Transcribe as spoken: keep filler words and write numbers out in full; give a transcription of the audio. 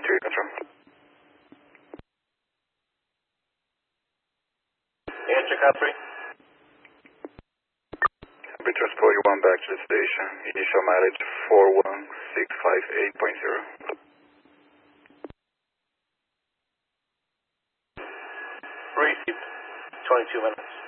to your control. Answer, Capri. Temperature forty-one back to the station. Initial mileage four one six five eight point zero. Received. twenty-two minutes.